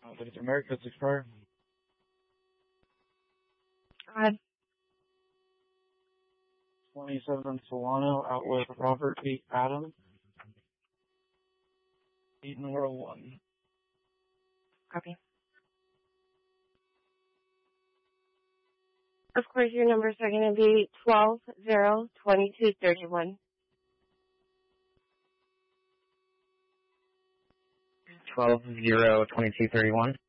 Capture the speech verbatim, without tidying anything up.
Uh, with America's Explorer. Go ahead. twenty-seven Solano out with Robert B. Adams. eight number one. Copy. Of course, your numbers are going to be twelve zero twenty-two thirty-one. twelve zero twenty-two thirty-one.